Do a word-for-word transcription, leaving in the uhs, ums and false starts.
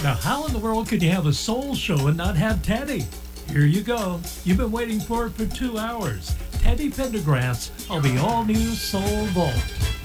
Now, how in the world could you have a soul show and not have Teddy? Here you go. You've been waiting for it for two hours. Teddy Pendergrass on the all-new Soul Vault.